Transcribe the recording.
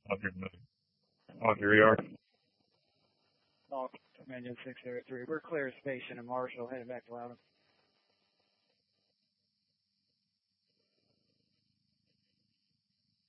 On your here we are. Oh, Dominion 603. We're clear station in Marshall, heading back to Loudon.